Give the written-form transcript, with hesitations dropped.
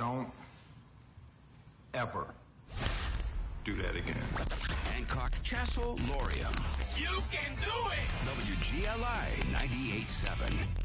Don't ever do that again. Hancock, Chassel, Loria. You can do it! WGLI 98.7.